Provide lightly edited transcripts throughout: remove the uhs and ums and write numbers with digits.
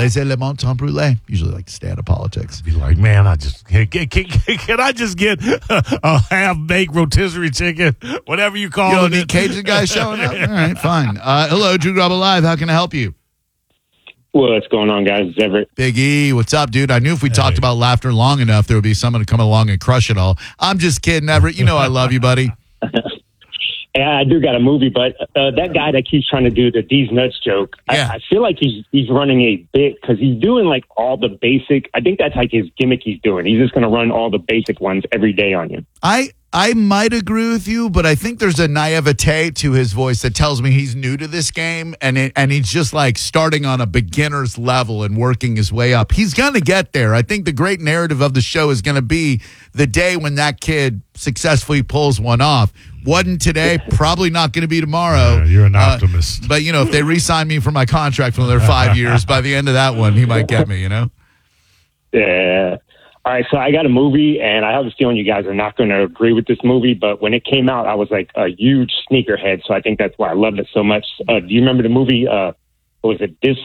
Laissez le bon temps brûler. Usually like to stay out of politics. Be like, man, can I just get a half-baked rotisserie chicken, whatever you call it? You don't need Cajun guy showing up? All right, fine. Hello, Drew Garabo Live. How can I help you? What's going on, guys? It's Everett. Big E, what's up, dude? I knew if we talked about laughter long enough, there would be someone to come along and crush it all. I'm just kidding, Everett. You know I love you, buddy. Yeah, I do got a movie, but that guy that keeps trying to do the D's nuts joke, Yeah. I feel like he's running a bit because he's doing like all the basic. I think that's like his gimmick he's doing. He's just going to run all the basic ones every day on you. I might agree with you, but I think there's a naivete to his voice that tells me he's new to this game, and he's just like starting on a beginner's level and working his way up. He's going to get there. I think the great narrative of the show is going to be the day when that kid successfully pulls one off. Wasn't today, probably not going to be tomorrow. You're an optimist. But, if they re-sign me for my contract for another 5 years, by the end of that one, he might get me, Yeah. All right, so I got a movie, and I have a feeling you guys are not going to agree with this movie, but when it came out, I was like a huge sneakerhead, so I think that's why I loved it so much. Do you remember the movie, what was it, This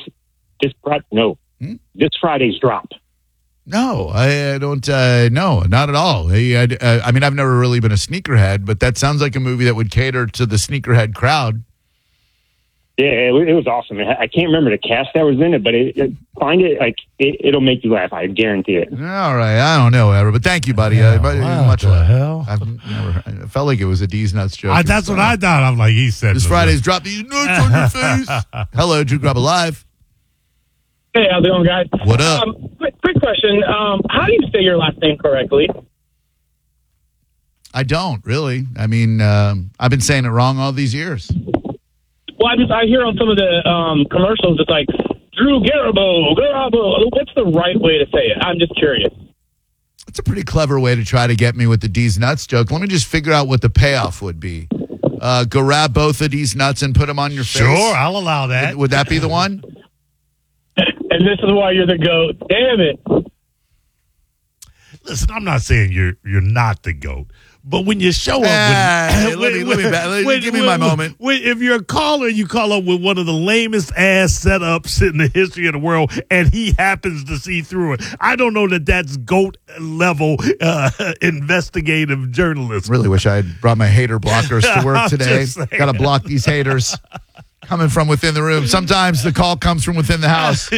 Friday's Drop? No, I don't. No, not at all. I mean, I've never really been a sneakerhead, but that sounds like a movie that would cater to the sneakerhead crowd. Yeah, it was awesome. I can't remember the cast that was in it, but find it, like, it'll make you laugh. I guarantee it. All right. I don't know, ever, but thank you, buddy. What the hell? I felt like it was a D's nuts joke. That's what I thought. I'm like, he said This Friday's drop these nuts on your face. Hello, Drew Garabo Live. Hey, how's it going, guys? What up? Quick question. How do you say your last name correctly? I don't really. I mean, I've been saying it wrong all these years. Well, I hear on some of the commercials, it's like, Drew Garabo. What's the right way to say it? I'm just curious. It's a pretty clever way to try to get me with the D's nuts joke. Let me just figure out what the payoff would be. Grab both of these nuts and put them on your face. Sure, I'll allow that. Would that be the one? And this is why you're the GOAT. Damn it. Listen, I'm not saying you're not the GOAT, but when you show up give me my moment. If you're a caller, you call up with one of the lamest ass setups in the history of the world, and he happens to see through it. I don't know that that's GOAT level investigative journalism. Really wish I had brought my hater blockers to work today. Got to block these haters coming from within the room. Sometimes the call comes from within the house.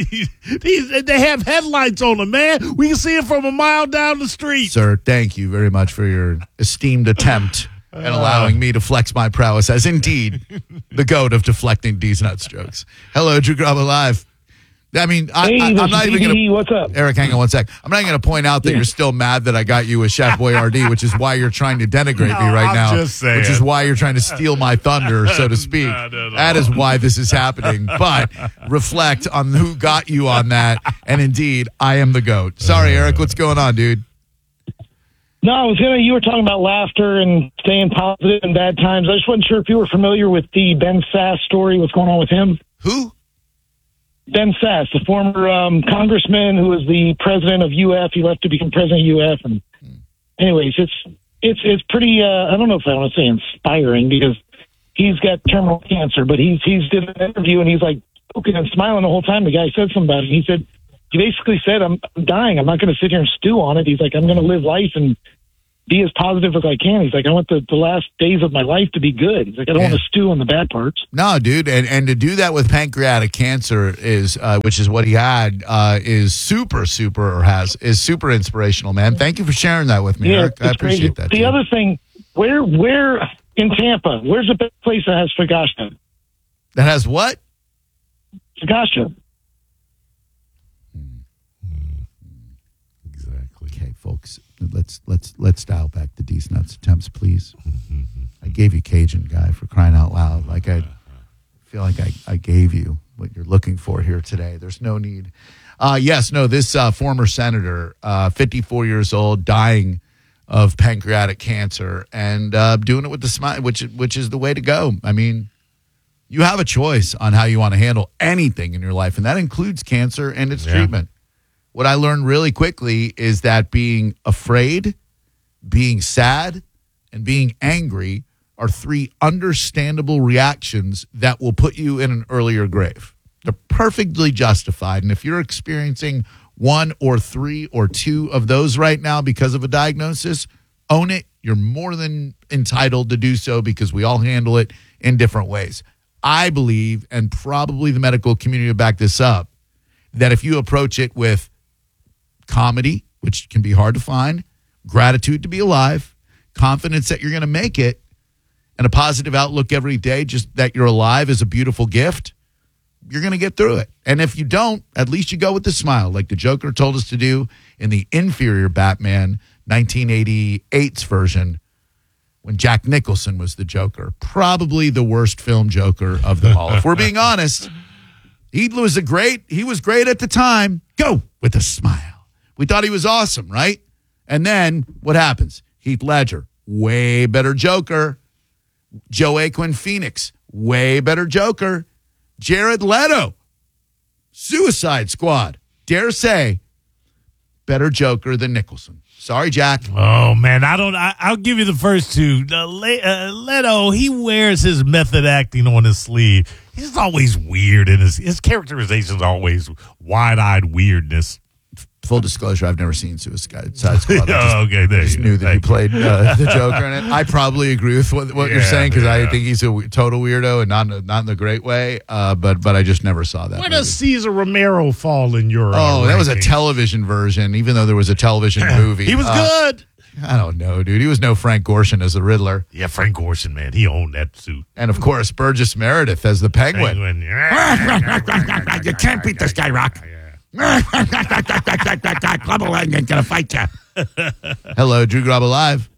They have headlights on them, man. We can see it from a mile down the street. Sir, thank you very much for your esteemed attempt and allowing me to flex my prowess as indeed the GOAT of deflecting D's nuts jokes. Hello, Drew Garabo Live. I mean, I'm not even going to... What's up? Eric, hang on one sec. I'm not going to point out that you're still mad that I got you with Chef Boyardee, which is why you're trying to denigrate me right now. Just saying. Which is why you're trying to steal my thunder, so to speak. No. That is why this is happening. But reflect on who got you on that. And indeed, I am the GOAT. Sorry, Eric. What's going on, dude? No, you were talking about laughter and staying positive in bad times. I just wasn't sure if you were familiar with the Ben Sasse story, what's going on with him. Who? Ben Sasse, the former congressman who was the president of UF. He left to become president of UF. And anyways, it's pretty, I don't know if I want to say inspiring because he's got terminal cancer, but he's did an interview and he's like poking and smiling the whole time. The guy said something about it. He basically said, I'm dying. I'm not going to sit here and stew on it. He's like, I'm going to live life and be as positive as I can. He's like, I want the last days of my life to be good. He's like, I don't want to stew on the bad parts. No, dude. And to do that with pancreatic cancer is, which is what he had, is super inspirational, man. Thank you for sharing that with me, Eric. I appreciate that. The other thing, where in Tampa, where's the best place that has focaccia? That has what? Focaccia. Exactly. Okay, folks. Let's dial back the D's nuts attempts, please. I gave you Cajun guy for crying out loud. Like I feel like I gave you what you're looking for here today. There's no need. This former senator, 54 years old, dying of pancreatic cancer, and doing it with the smile, which is the way to go. I mean, you have a choice on how you want to handle anything in your life, and that includes cancer and its treatment. What I learned really quickly is that being afraid, being sad, and being angry are three understandable reactions that will put you in an earlier grave. They're perfectly justified. And if you're experiencing one or three or two of those right now because of a diagnosis, own it. You're more than entitled to do so because we all handle it in different ways. I believe, and probably the medical community will back this up, that if you approach it with comedy, which can be hard to find, gratitude to be alive, confidence that you're going to make it, and a positive outlook every day, just that you're alive is a beautiful gift, you're going to get through it. And if you don't, at least you go with the smile, like the Joker told us to do in the inferior Batman 1988's version when Jack Nicholson was the Joker. Probably the worst film Joker of them all. If we're being honest, he was great at the time. Go with a smile. We thought he was awesome, right? And then what happens? Heath Ledger, way better Joker. Joaquin Phoenix, way better Joker. Jared Leto, Suicide Squad, dare say, better Joker than Nicholson. Sorry, Jack. Oh, man, I'll give you the first two. Leto, he wears his method acting on his sleeve. He's always weird, and his characterization is always wide-eyed weirdness. Full disclosure, I've never seen Suicide Squad. Okay, there I just knew that he played the Joker in it. I probably agree with what you're saying because I think he's a total weirdo and not in the great way. But I just never saw that. Where does Cesar Romero fall in your? That was a television version. Even though there was a television movie, he was good. I don't know, dude. He was no Frank Gorshin as the Riddler. Yeah, Frank Gorshin, man, he owned that suit. And of course, Burgess Meredith as the Penguin. You can't beat this guy, Rock. Global ain't gonna fight you. Hello, Drew Garabo Live.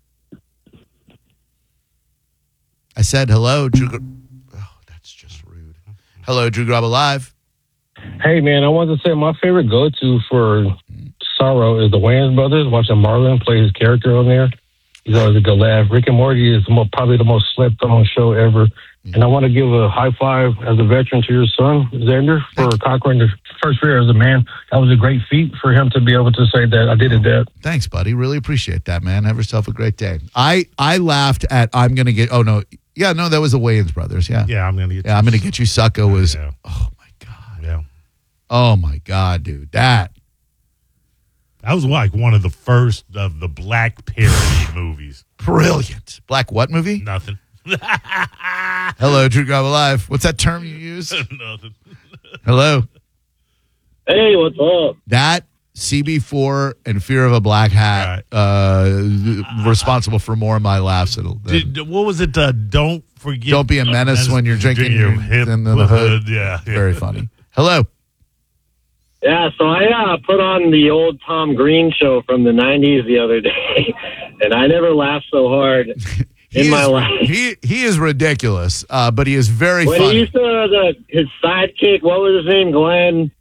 I said hello, Drew. Oh, that's just rude. Hello, Drew Garabo Live. Hey, man, I wanted to say my favorite go-to for sorrow is the Wayans brothers. Watching Marlon play his character on there. He's always a good laugh. Rick and Morty is probably the most slept-on show ever. And I want to give a high five as a veteran to your son, Xander, for conquering the first year as a man. That was a great feat for him to be able to say that I did it, Dad. Thanks, buddy. Really appreciate that, man. Have yourself a great day. I laughed at I'm going to get, oh, no. Yeah, no, that was the Wayans brothers, yeah. Yeah, I'm going to get you. Yeah, I'm going to get you, sucko was, yeah. Oh, my God. Yeah. Oh, my God, dude. That was like one of the first of the black parody movies. Brilliant. Black what movie? Nothing. Hello, Drew Garabo Live. What's that term you use? Nothing. Hello. Hey, what's up? That CB4 and Fear of a Black Hat responsible for more of my laughs. What was it? Don't forget. Don't be a menace when you're drinking your hip in the hood. Yeah. Very funny. Hello. Yeah, so I put on the old Tom Green show from the 90s the other day, and I never laughed so hard in my life. He is ridiculous, but he is very funny. When he used to, his sidekick, what was his name, Glenn?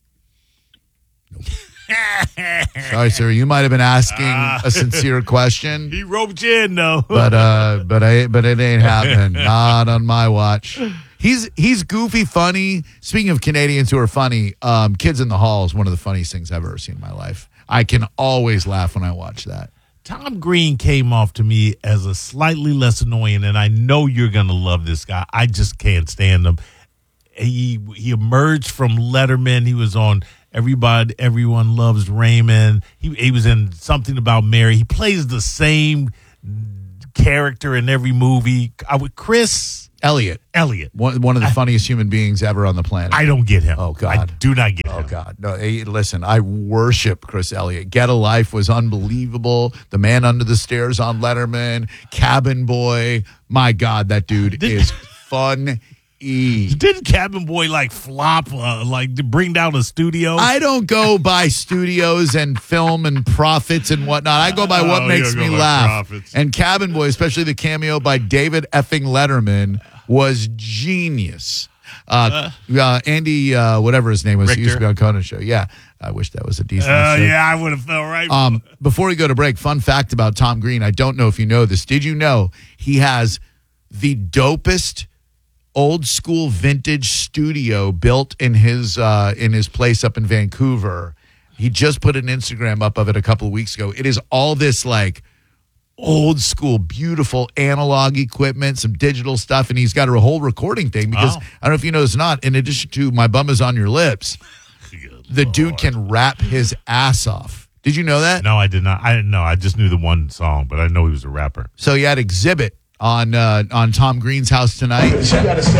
Sorry, sir. You might have been asking a sincere question. He roped you in, though. But it ain't happening. Not on my watch. He's goofy, funny. Speaking of Canadians who are funny, Kids in the Hall is one of the funniest things I've ever seen in my life. I can always laugh when I watch that. Tom Green came off to me as a slightly less annoying, and I know you're going to love this guy. I just can't stand him. He emerged from Letterman. He was on Everyone Loves Raymond. He was in Something About Mary. He plays the same character in every movie. Chris Elliott. One of the funniest human beings ever on the planet. I don't get him. Oh, God. I do not get him. Oh, God. No, listen, I worship Chris Elliott. Get a Life was unbelievable. The Man Under the Stairs on Letterman. Cabin Boy. My God, that dude is fun. Didn't Cabin Boy flop, to bring down a studio? I don't go by studios and film and profits and whatnot. I go by what makes me laugh. Profits. And Cabin Boy, especially the cameo by David effing Letterman, was genius. Andy, whatever his name was, he used to be on Conan's show. Yeah, I wish that was a decent show. Yeah, I would have felt right. Before we go to break, fun fact about Tom Green. I don't know if you know this. Did you know he has the dopest old school vintage studio built in his place up in Vancouver? He just put an Instagram up of it a couple of weeks ago. It is all this old school, beautiful analog equipment, some digital stuff, and he's got a whole recording thing because I don't know if you know, it's not. In addition to My Bum Is on Your Lips, the dude can rap his ass off. Did you know that? No, I did not. I didn't know. I just knew the one song, but I know he was a rapper. So he had Exhibit on Tom Green's House Tonight.